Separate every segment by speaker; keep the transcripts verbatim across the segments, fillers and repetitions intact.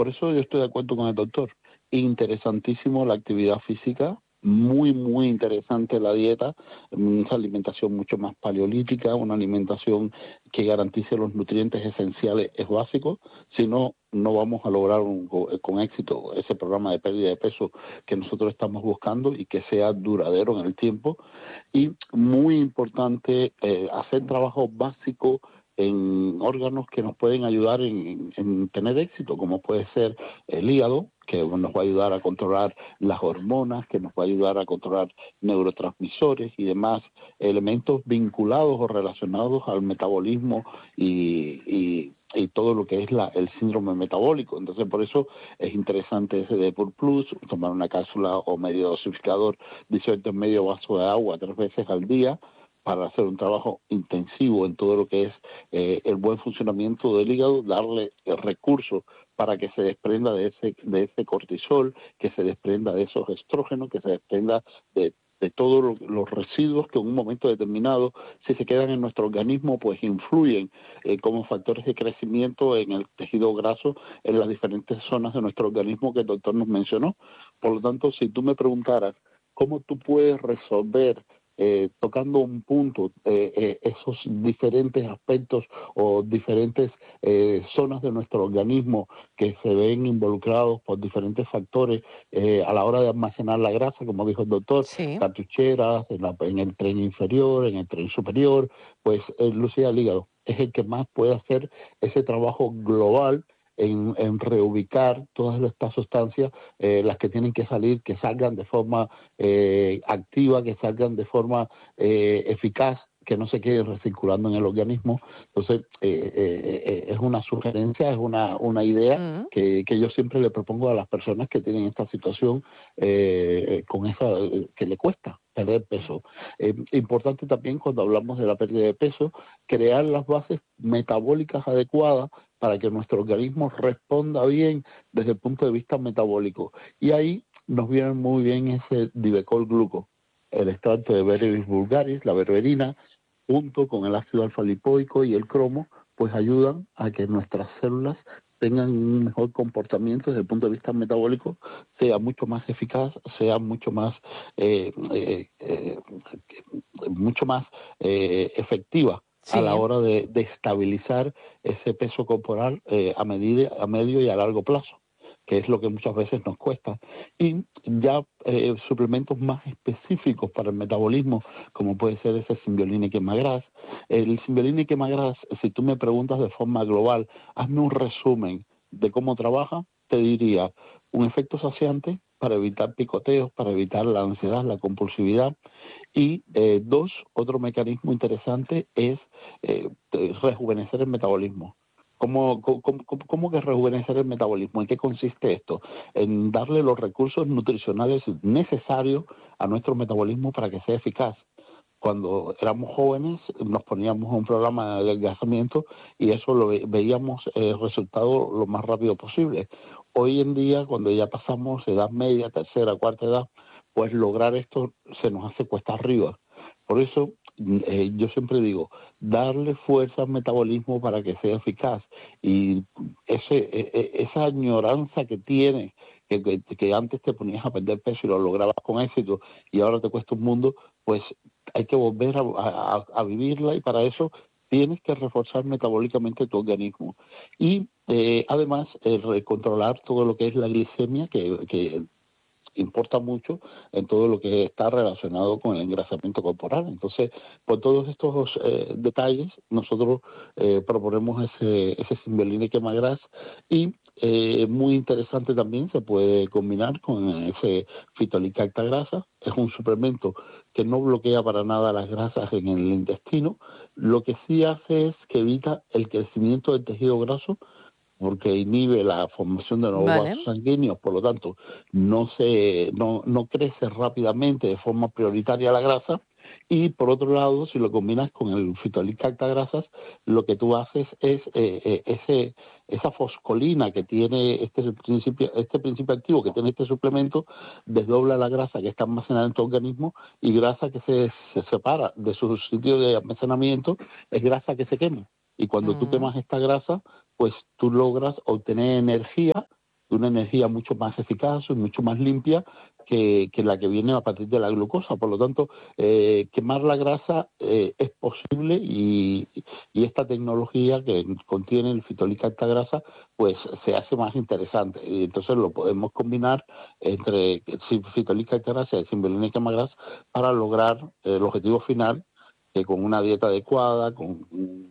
Speaker 1: Por eso yo estoy de acuerdo con el doctor. Interesantísimo la actividad física, muy, muy interesante la dieta, una alimentación mucho más paleolítica, una alimentación que garantice los nutrientes esenciales es básico, si no, no vamos a lograr un, con éxito ese programa de pérdida de peso que nosotros estamos buscando y que sea duradero en el tiempo. Y muy importante eh, hacer trabajo básico en órganos que nos pueden ayudar en, en tener éxito, como puede ser el hígado, que nos va a ayudar a controlar las hormonas, que nos va a ayudar a controlar neurotransmisores y demás elementos vinculados o relacionados al metabolismo y, y, y todo lo que es la, el síndrome metabólico. Entonces, por eso es interesante ese D P U R Plus, tomar una cápsula o medio dosificador disuelto en medio vaso de agua tres veces al día, para hacer un trabajo intensivo en todo lo que es eh, el buen funcionamiento del hígado, darle el recurso para que se desprenda de ese de ese cortisol, que se desprenda de esos estrógenos, que se desprenda de, de todos lo, los residuos que en un momento determinado, si se quedan en nuestro organismo, pues influyen eh, como factores de crecimiento en el tejido graso en las diferentes zonas de nuestro organismo que el doctor nos mencionó. Por lo tanto, si tú me preguntaras cómo tú puedes resolver Eh, tocando un punto, eh, eh, esos diferentes aspectos o diferentes eh, zonas de nuestro organismo que se ven involucrados por diferentes factores eh, a la hora de almacenar la grasa, como dijo el doctor,
Speaker 2: Sí.
Speaker 1: cartucheras, en, la, en el tren inferior, en el tren superior, pues eh, Lucía, el hígado es el que más puede hacer ese trabajo global en, en reubicar todas estas sustancias, eh, las que tienen que salir, que salgan de forma eh, activa, que salgan de forma eh, eficaz, que no se queden recirculando en el organismo. Entonces, eh, eh, eh, es una sugerencia, es una, una idea
Speaker 2: Mm.
Speaker 1: que, que yo siempre le propongo a las personas que tienen esta situación eh, con esa que le cuesta perder peso. Eh, importante también cuando hablamos de la pérdida de peso, crear las bases metabólicas adecuadas para que nuestro organismo responda bien desde el punto de vista metabólico. Y ahí nos viene muy bien ese Divecol Gluco, el extracto de Berberis vulgaris, la berberina, junto con el ácido alfa-lipoico y el cromo, pues ayudan a que nuestras células tengan un mejor comportamiento desde el punto de vista metabólico, sea mucho más eficaz, sea mucho más eh, eh, eh, mucho más eh, efectiva a la
Speaker 2: Sí.
Speaker 1: hora de, de estabilizar ese peso corporal eh, a, medida, a medio y a largo plazo, que es lo que muchas veces nos cuesta. Y ya eh, suplementos más específicos para el metabolismo, como puede ser ese Symbioline Quemagras. El Symbioline Quemagras, si tú me preguntas de forma global, hazme un resumen de cómo trabaja, te diría un efecto saciante para evitar picoteos, para evitar la ansiedad, la compulsividad. Y eh, dos, otro mecanismo interesante es eh, rejuvenecer el metabolismo. ¿Cómo, cómo, cómo, ¿Cómo que rejuvenecer el metabolismo? ¿En qué consiste esto? En darle los recursos nutricionales necesarios a nuestro metabolismo para que sea eficaz. Cuando éramos jóvenes nos poníamos un programa de adelgazamiento y eso lo ve, veíamos el resultado lo más rápido posible. Hoy en día, cuando ya pasamos edad media, tercera, cuarta edad, pues lograr esto se nos hace cuesta arriba. Por eso eh, yo siempre digo, darle fuerza al metabolismo para que sea eficaz. Y ese, e, esa añoranza que tiene, que, que, que antes te ponías a perder peso y lo lograbas con éxito y ahora te cuesta un mundo, pues hay que volver a, a, a vivirla y para eso tienes que reforzar metabólicamente tu organismo. Y eh, además eh, controlar todo lo que es la glicemia, que, que importa mucho en todo lo que está relacionado con el engrasamiento corporal. Entonces, por todos estos eh, detalles, nosotros eh, proponemos ese, ese Symbioline Quemagras y eh, muy interesante también, se puede combinar con ese Fitolicacta grasa. Es un suplemento que no bloquea para nada las grasas en el intestino. Lo que sí hace es que evita el crecimiento del tejido graso, porque inhibe la formación de nuevos
Speaker 2: Vale.
Speaker 1: vasos sanguíneos, por lo tanto, no se no, no crece rápidamente de forma prioritaria la grasa. Y por otro lado, si lo combinas con el Fitolicacta grasas, lo que tú haces es eh, eh, ese esa foscolina que tiene este principio este principio activo que tiene este suplemento, desdobla la grasa que está almacenada en tu organismo, y grasa que se, se separa de su sitio de almacenamiento es grasa que se quema. Y cuando tú
Speaker 2: Mm.
Speaker 1: quemas esta grasa, pues tú logras obtener energía de una energía mucho más eficaz y mucho más limpia que, que la que viene a partir de la glucosa. Por lo tanto, eh, quemar la grasa eh, es posible y, y esta tecnología que contiene el fitolicalta-grasa pues se hace más interesante. Y entonces lo podemos combinar entre fitolicalta-grasa y simbolina y quema-grasa para lograr eh, el objetivo final, que con una dieta adecuada, con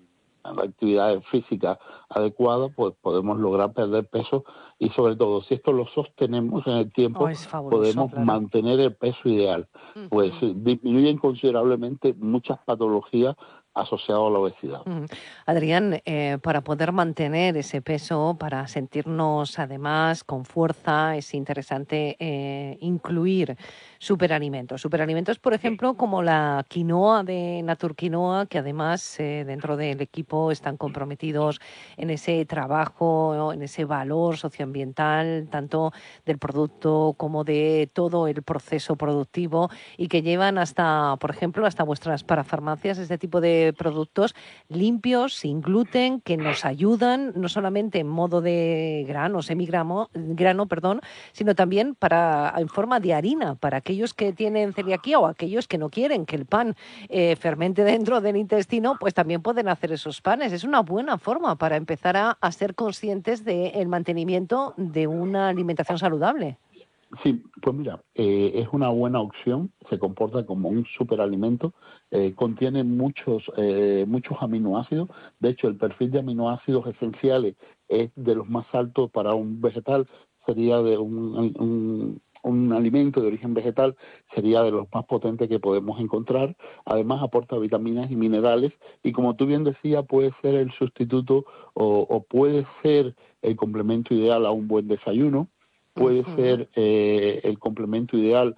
Speaker 1: la actividad física adecuada, pues podemos lograr perder peso y sobre todo, si esto lo sostenemos en el tiempo,
Speaker 2: Oh, es fabuloso,
Speaker 1: podemos
Speaker 2: claro.
Speaker 1: mantener el peso ideal.
Speaker 2: Uh-huh.
Speaker 1: Pues disminuyen considerablemente muchas patologías asociadas a la obesidad.
Speaker 2: Uh-huh. Adrián, eh, para poder mantener ese peso, para sentirnos además con fuerza, es interesante eh, incluir superalimentos. Superalimentos, por ejemplo, como la quinoa de Naturquinoa, que además eh, dentro del equipo están comprometidos en ese trabajo, ¿no?, en ese valor socioambiental, tanto del producto como de todo el proceso productivo, y que llevan hasta, por ejemplo, hasta vuestras parafarmacias este tipo de productos limpios, sin gluten, que nos ayudan no solamente en modo de grano, semigrano, grano, perdón, sino también para en forma de harina, para aquellos que tienen celiaquía o aquellos que no quieren que el pan eh, fermente dentro del intestino, pues también pueden hacer esos panes. Es una buena forma para empezar a, a ser conscientes del mantenimiento de una alimentación saludable.
Speaker 1: Sí, pues mira, eh, es una buena opción, se comporta como un superalimento, eh, contiene muchos eh, muchos aminoácidos. De hecho, el perfil de aminoácidos esenciales es de los más altos para un vegetal, sería de un, un, un alimento de origen vegetal, sería de los más potentes que podemos encontrar. Además, aporta vitaminas y minerales y, como tú bien decías, puede ser el sustituto o, o puede ser el complemento ideal a un buen desayuno. Puede uh-huh. ser eh, el complemento ideal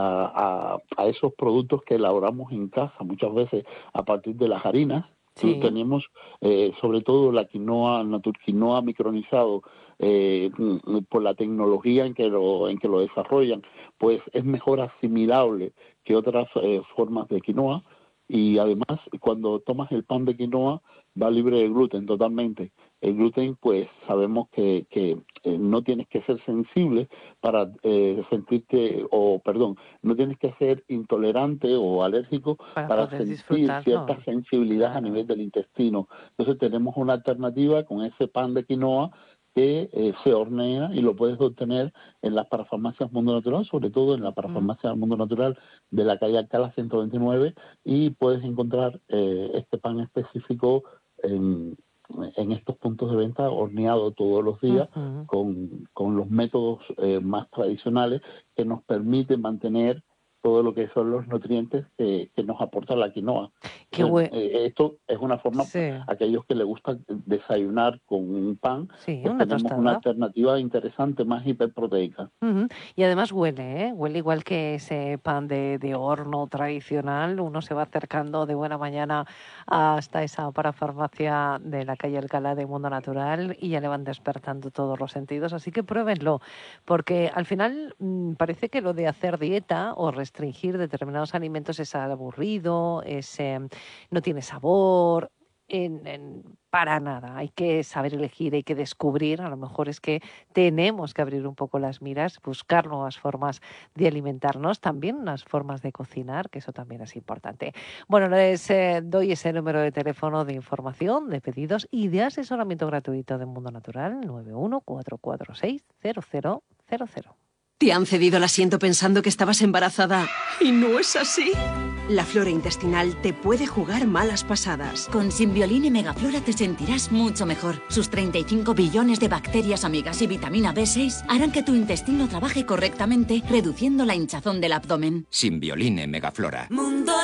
Speaker 1: a, a, a esos productos que elaboramos en casa, muchas veces a partir de las harinas. Sí. Tenemos eh, sobre todo la quinoa, naturquinoa micronizado, eh, por la tecnología en que lo en que lo desarrollan, pues es mejor asimilable que otras eh, formas de quinoa, y además cuando tomas el pan de quinoa va libre de gluten totalmente. El gluten, pues sabemos que, que eh, no tienes que ser sensible para eh, sentirte, o perdón, no tienes que ser intolerante o alérgico para, para sentir cierta sensibilidad claro. a nivel del intestino. Entonces tenemos una alternativa con ese pan de quinoa que eh, se hornea y lo puedes obtener en las parafarmacias Mundo Natural, sobre todo en la parafarmacia mm. Mundo Natural de la calle Alcalá ciento veintinueve, y puedes encontrar eh, este pan específico en, en estos puntos de venta, horneado todos los días, uh-huh. con, con los métodos eh, más tradicionales que nos permiten mantener todo lo que son los nutrientes que, que nos aporta la quinoa.
Speaker 2: Qué buen...
Speaker 1: eh, esto es una forma, sí. a aquellos que les gusta desayunar con un pan,
Speaker 2: sí,
Speaker 1: pues
Speaker 2: una
Speaker 1: tenemos
Speaker 2: tostada.
Speaker 1: una alternativa interesante, más hiperproteica.
Speaker 2: Uh-huh. Y además huele, ¿eh? Huele igual que ese pan de, de horno tradicional. Uno se va acercando de buena mañana hasta esa parafarmacia de la calle Alcalá de Mundo Natural y ya le van despertando todos los sentidos. Así que pruébenlo, porque al final mmm, parece que lo de hacer dieta o restringir determinados alimentos es aburrido, es, eh, no tiene sabor. En, en, para nada, hay que saber elegir, hay que descubrir, a lo mejor es que tenemos que abrir un poco las miras, buscar nuevas formas de alimentarnos, también unas formas de cocinar, que eso también es importante. Bueno, les eh, doy ese número de teléfono de información, de pedidos y de asesoramiento gratuito de Mundo Natural, nueve uno cuatro cuatro seis cero cero cero cero.
Speaker 3: ¿Te han cedido el asiento pensando que estabas embarazada y no es así? La flora intestinal te puede jugar malas pasadas.
Speaker 4: Con Simbioline Megaflora te sentirás mucho mejor. Sus treinta y cinco billones de bacterias amigas y vitamina B seis harán que tu intestino trabaje correctamente, reduciendo la hinchazón del abdomen.
Speaker 5: Simbioline Megaflora.
Speaker 6: Mundo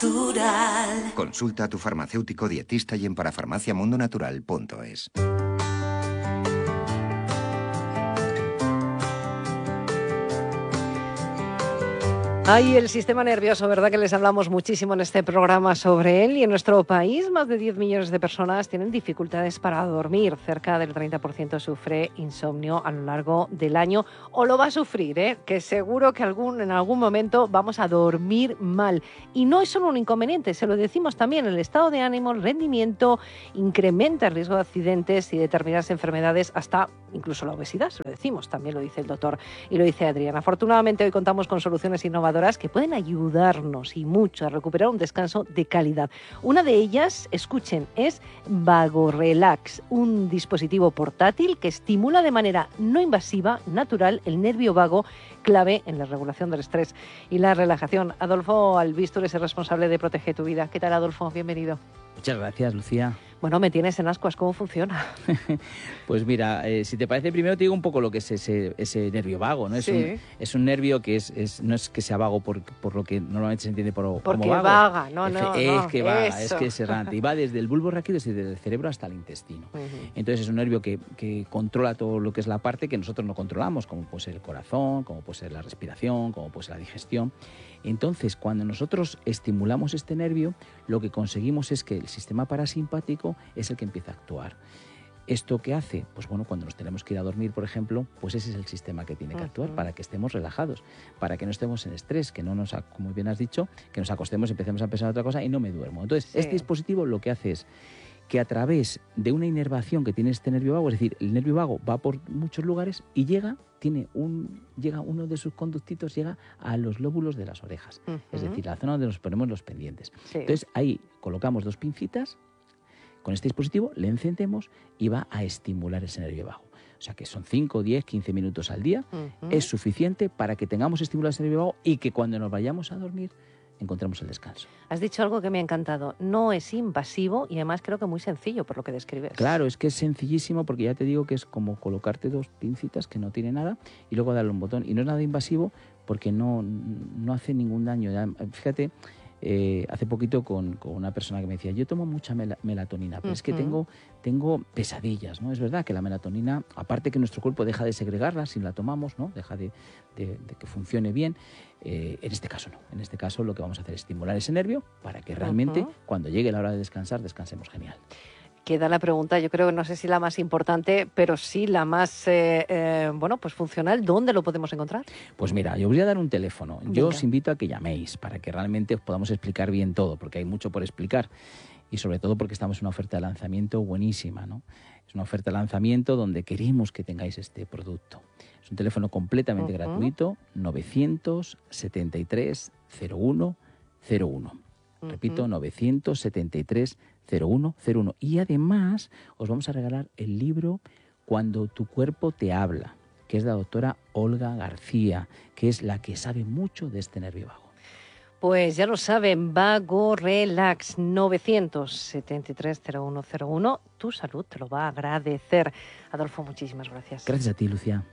Speaker 6: Natural.
Speaker 5: Consulta a tu farmacéutico dietista y en parafarmacia mundo natural punto es.
Speaker 2: Ay, el sistema nervioso, ¿verdad? Que les hablamos muchísimo en este programa sobre él. Y en nuestro país, más de diez millones de personas tienen dificultades para dormir. Cerca del treinta por ciento sufre insomnio a lo largo del año. O lo va a sufrir, ¿eh? Que seguro que algún, en algún momento vamos a dormir mal. Y no es solo un inconveniente, se lo decimos también. El estado de ánimo, el rendimiento, incrementa el riesgo de accidentes y determinadas enfermedades, hasta incluso la obesidad, se lo decimos. También lo dice el doctor y lo dice Adrián. Afortunadamente, hoy contamos con soluciones innovadoras que pueden ayudarnos y mucho a recuperar un descanso de calidad. Una de ellas, escuchen, es VagoRelax, un dispositivo portátil que estimula de manera no invasiva, natural, el nervio vago, clave en la regulación del estrés y la relajación. Adolfo Albistur es el responsable de Protege tu Vida. ¿Qué tal, Adolfo? Bienvenido.
Speaker 7: Muchas gracias, Lucía.
Speaker 2: Bueno, me tienes en ascuas, ¿cómo funciona?
Speaker 7: Pues mira, eh, si te parece, primero te digo un poco lo que es ese, ese nervio vago, ¿no? Es, sí. un, es un nervio que es, es no es que sea vago por, por lo que normalmente se entiende por,
Speaker 2: Porque
Speaker 7: como vago.
Speaker 2: vaga, no, no,
Speaker 7: Es
Speaker 2: no,
Speaker 7: que vaga,
Speaker 2: eso.
Speaker 7: es que es errante. Y va desde el bulbo raquídeo, desde el cerebro hasta el intestino. Uh-huh. Entonces es un nervio que, que controla todo lo que es la parte que nosotros no controlamos, como puede ser el corazón, como puede ser la respiración, como puede ser la digestión. Entonces, cuando nosotros estimulamos este nervio, lo que conseguimos es que el sistema parasimpático es el que empieza a actuar. ¿Esto qué hace? Pues bueno, cuando nos tenemos que ir a dormir, por ejemplo, pues ese es el sistema que tiene que actuar, uh-huh. para que estemos relajados, para que no estemos en estrés, que no nos, como bien has dicho, que nos acostemos, empecemos a pensar en otra cosa y no me duermo. Entonces, sí. este dispositivo lo que hace es que a través de una inervación que tiene este nervio vago, es decir, el nervio vago va por muchos lugares y llega, tiene un, llega uno de sus conductitos, llega a los lóbulos de las orejas, uh-huh. es decir, la zona donde nos ponemos los pendientes. Sí. Entonces ahí colocamos dos pincitas, con este dispositivo le encendemos y va a estimular ese nervio vago. O sea que son cinco, diez, quince minutos al día, uh-huh. es suficiente para que tengamos estimulado ese nervio vago y que cuando nos vayamos a dormir encontremos el descanso.
Speaker 2: Has dicho algo que me ha encantado. No es invasivo y además creo que muy sencillo por lo que describes.
Speaker 7: Claro, es que es sencillísimo porque ya te digo que es como colocarte dos pincitas que no tiene nada y luego darle un botón. Y no es nada invasivo porque no, no hace ningún daño. Fíjate, eh, hace poquito con, con una persona que me decía, yo tomo mucha mel- melatonina, pero uh-huh. es que tengo, tengo pesadillas, ¿no? Es verdad que la melatonina, aparte que nuestro cuerpo deja de segregarla si la tomamos, ¿no? Deja de, de, de que funcione bien. Eh, en este caso no. En este caso lo que vamos a hacer es estimular ese nervio para que realmente uh-huh. cuando llegue la hora de descansar, descansemos genial.
Speaker 2: Queda la pregunta, yo creo que no sé si la más importante, pero sí la más eh, eh, bueno, pues funcional. ¿Dónde lo podemos encontrar?
Speaker 7: Pues mira, yo voy a dar un teléfono. Venga. Yo os invito a que llaméis para que realmente os podamos explicar bien todo, porque hay mucho por explicar. Y sobre todo porque estamos en una oferta de lanzamiento buenísima, ¿no? Es una oferta de lanzamiento donde queremos que tengáis este producto. Es un teléfono completamente uh-huh. gratuito, novecientos setenta y tres cero uno cero uno. Uh-huh. Repito, novecientos setenta y tres cero uno cero uno. Y además os vamos a regalar el libro Cuando tu cuerpo te habla, que es de la doctora Olga García, que es la que sabe mucho de este nervio vago.
Speaker 2: Pues ya lo saben, VagoRelax, novecientos setenta y tres cero uno cero uno. Tu salud te lo va a agradecer. Adolfo, muchísimas gracias.
Speaker 7: Gracias a ti, Lucía.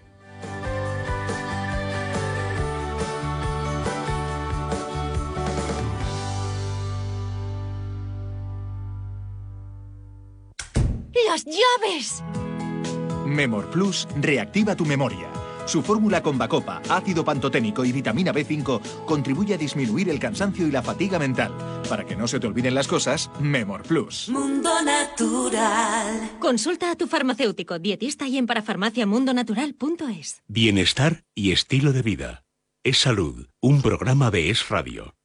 Speaker 4: ¡Las llaves!
Speaker 8: Memor Plus reactiva tu memoria. Su fórmula con Bacopa, ácido pantoténico y vitamina B cinco contribuye a disminuir el cansancio y la fatiga mental. Para que no se te olviden las cosas, Memor Plus.
Speaker 6: Mundo Natural.
Speaker 3: Consulta a tu farmacéutico, dietista y en parafarmacia mundo natural punto es.
Speaker 9: Bienestar y estilo de vida. Es salud. Un programa de Es Radio.